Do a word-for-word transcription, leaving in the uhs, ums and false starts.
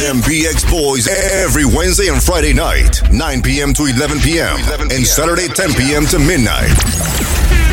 M P X Boys every Wednesday and Friday night, nine p.m. to eleven p.m. and Saturday ten p.m. to midnight.